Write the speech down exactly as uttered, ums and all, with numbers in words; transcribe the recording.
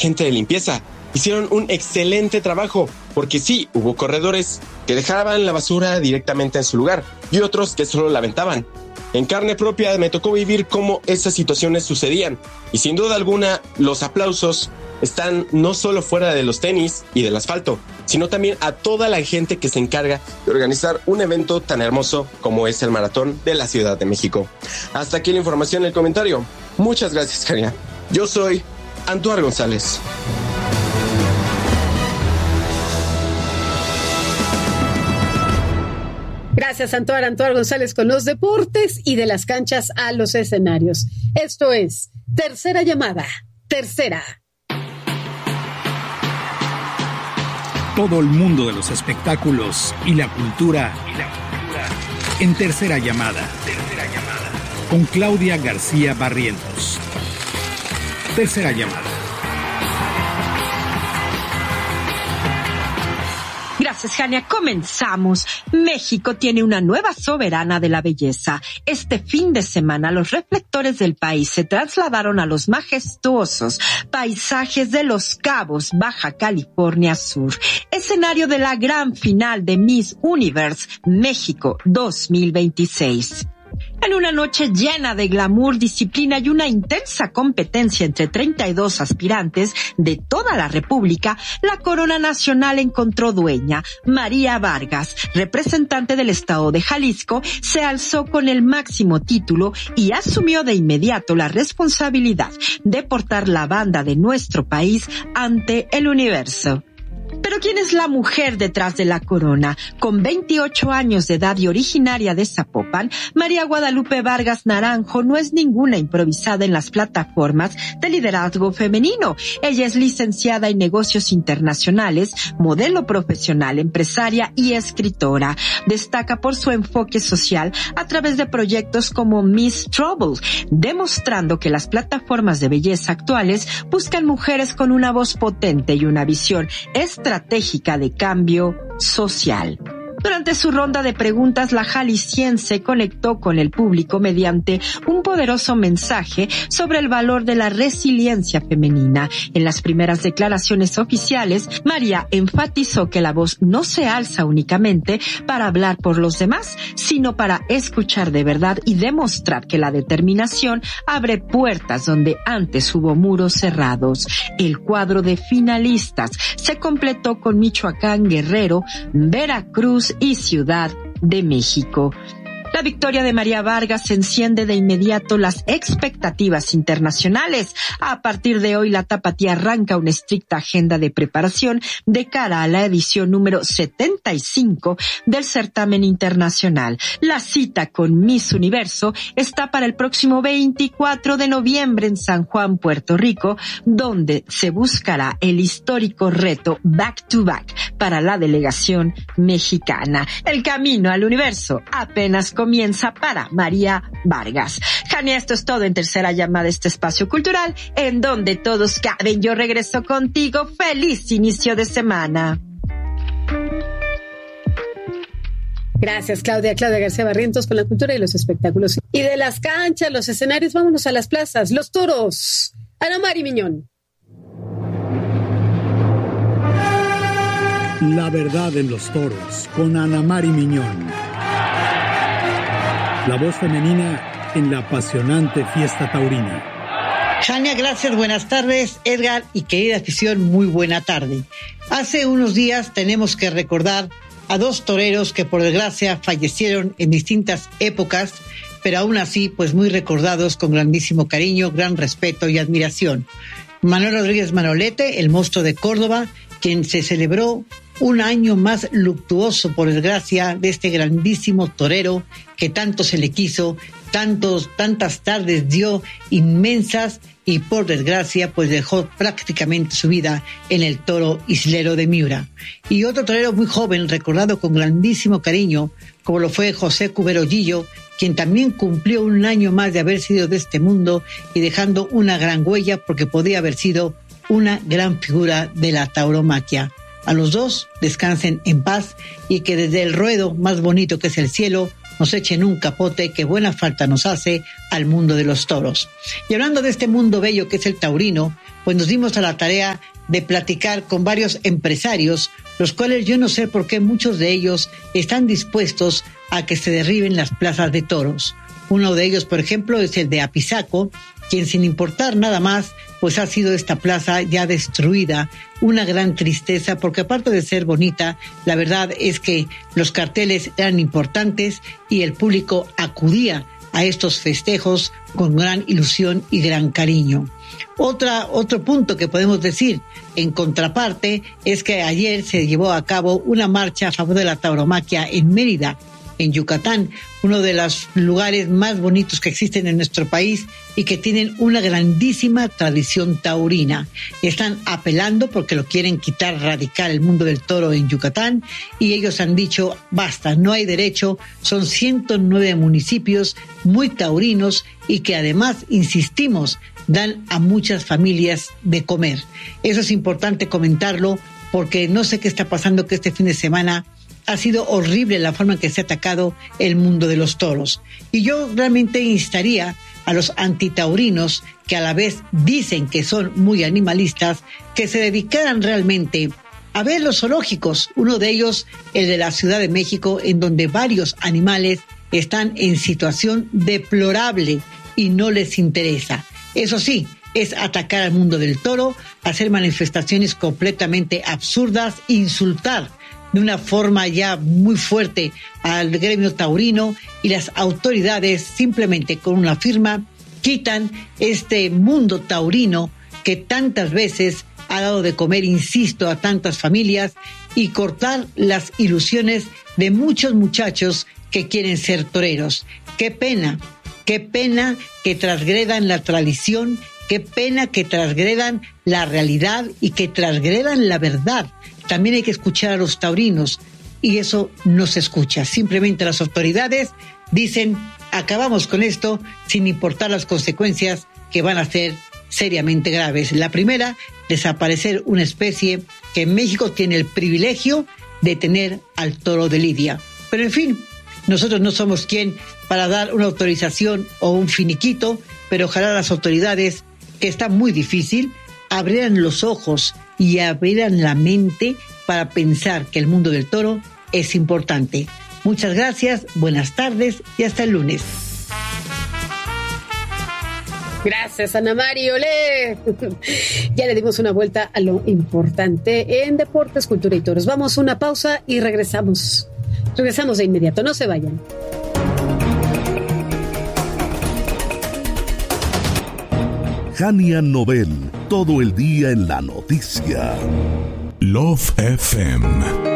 gente de limpieza. Hicieron un excelente trabajo, porque sí, hubo corredores que dejaban la basura directamente en su lugar y otros que solo la aventaban. En carne propia me tocó vivir cómo esas situaciones sucedían, y sin duda alguna los aplausos están no solo fuera de los tenis y del asfalto, sino también a toda la gente que se encarga de organizar un evento tan hermoso como es el Maratón de la Ciudad de México. Hasta aquí la información en el comentario. Muchas gracias, Kenia. Yo soy Antuar González. Gracias, Antuar. Antuar González con los deportes y de las canchas a los escenarios. Esto es Tercera Llamada. Tercera. Todo el mundo de los espectáculos y la cultura, y la cultura en Tercera Llamada. Tercera Llamada. Con Claudia García Barrientos. Tercera Llamada. Gracias, Jania. Comenzamos. México tiene una nueva soberana de la belleza. Este fin de semana, los reflectores del país se trasladaron a los majestuosos paisajes de Los Cabos, Baja California Sur, escenario de la gran final de Miss Universe México dos mil veintiséis. En una noche llena de glamour, disciplina y una intensa competencia entre treinta y dos aspirantes de toda la República, la corona nacional encontró dueña. María Vargas, representante del estado de Jalisco, se alzó con el máximo título y asumió de inmediato la responsabilidad de portar la banda de nuestro país ante el universo. Pero ¿quién es la mujer detrás de la corona? Con veintiocho años de edad y originaria de Zapopan, María Guadalupe Vargas Naranjo no es ninguna improvisada en las plataformas de liderazgo femenino. Ella es licenciada en negocios internacionales, modelo profesional, empresaria y escritora. Destaca por su enfoque social a través de proyectos como Miss Trouble, demostrando que las plataformas de belleza actuales buscan mujeres con una voz potente y una visión estratégica de cambio social. Durante su ronda de preguntas, la jalisciense conectó con el público mediante un poderoso mensaje sobre el valor de la resiliencia femenina. En las primeras declaraciones oficiales, María enfatizó que la voz no se alza únicamente para hablar por los demás, sino para escuchar de verdad y demostrar que la determinación abre puertas donde antes hubo muros cerrados. El cuadro de finalistas se completó con Michoacán, Guerrero, Veracruz y Ciudad de México. La victoria de María Vargas enciende de inmediato las expectativas internacionales. A partir de hoy, la Tapatía arranca una estricta agenda de preparación de cara a la edición número setenta y cinco del certamen internacional. La cita con Miss Universo está para el próximo veinticuatro de noviembre en San Juan, Puerto Rico, donde se buscará el histórico reto Back to Back para la delegación mexicana. El camino al universo apenas comienza para María Vargas. Jania, esto es todo en Tercera Llamada, este espacio cultural en donde todos caben. Yo regreso contigo. Feliz inicio de semana. Gracias, Claudia. Claudia García Barrientos con la cultura y los espectáculos. Y de las canchas, los escenarios, vámonos a las plazas. Los toros. Ana Mari Miñón. La verdad en los toros, con Ana Mari Miñón. La voz femenina en la apasionante fiesta taurina. Jania, gracias, buenas tardes. Edgar y querida afición, muy buena tarde. Hace unos días tenemos que recordar a dos toreros que por desgracia fallecieron en distintas épocas, pero aún así pues muy recordados con grandísimo cariño, gran respeto y admiración. Manuel Rodríguez Manolete, el monstruo de Córdoba, quien se celebró un año más luctuoso, por desgracia, de este grandísimo torero que tanto se le quiso, tantos, tantas tardes dio inmensas y por desgracia pues dejó prácticamente su vida en el toro islero de Miura. Y otro torero muy joven, recordado con grandísimo cariño, como lo fue José Cubero Gillo, quien también cumplió un año más de haber sido de este mundo y dejando una gran huella porque podía haber sido una gran figura de la tauromaquia. A los dos descansen en paz y que desde el ruedo más bonito que es el cielo nos echen un capote que buena falta nos hace al mundo de los toros. Y hablando de este mundo bello que es el taurino, pues nos dimos a la tarea de platicar con varios empresarios, los cuales yo no sé por qué muchos de ellos están dispuestos a que se derriben las plazas de toros. Uno de ellos, por ejemplo, es el de Apizaco, quien sin importar nada más, pues ha sido esta plaza ya destruida. Una gran tristeza, porque aparte de ser bonita, la verdad es que los carteles eran importantes y el público acudía a estos festejos con gran ilusión y gran cariño. Otra, otro punto que podemos decir en contraparte es que ayer se llevó a cabo una marcha a favor de la tauromaquia en Mérida, en Yucatán, uno de los lugares más bonitos que existen en nuestro país y que tienen una grandísima tradición taurina. Están apelando porque lo quieren quitar radical el mundo del toro en Yucatán y ellos han dicho basta, no hay derecho, son ciento nueve municipios muy taurinos y que además, insistimos, dan a muchas familias de comer. Eso es importante comentarlo porque no sé qué está pasando que este fin de semana ha sido horrible la forma en que se ha atacado el mundo de los toros. Y yo realmente instaría a los antitaurinos, que a la vez dicen que son muy animalistas, que se dedicaran realmente a ver los zoológicos. Uno de ellos, el de la Ciudad de México, en donde varios animales están en situación deplorable y no les interesa. Eso sí, es atacar al mundo del toro, hacer manifestaciones completamente absurdas, insultar de una forma ya muy fuerte al gremio taurino, y las autoridades simplemente con una firma quitan este mundo taurino que tantas veces ha dado de comer, insisto, a tantas familias, y cortar las ilusiones de muchos muchachos que quieren ser toreros. Qué pena, qué pena que transgredan la tradición, qué pena que transgredan la realidad y que transgredan la verdad. También hay que escuchar a los taurinos y eso no se escucha. Simplemente las autoridades dicen acabamos con esto sin importar las consecuencias que van a ser seriamente graves. La primera, desaparecer una especie que en México tiene el privilegio de tener al toro de lidia. Pero en fin, nosotros no somos quien para dar una autorización o un finiquito, pero ojalá las autoridades, que está muy difícil, abrieran los ojos y abrieran la mente para pensar que el mundo del toro es importante. Muchas gracias, buenas tardes y hasta el lunes. Gracias, Ana Mari, olé. Ya le dimos una vuelta a lo importante en deportes, cultura y toros. Vamos a una pausa y regresamos. Regresamos de inmediato, no se vayan. Jania Nobel, todo el día en la noticia. Love F M.